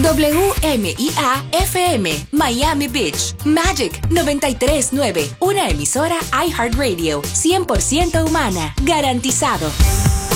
WMIA FM, Miami Beach, Magic 93.9, una emisora iHeartRadio, 100% humana, garantizado.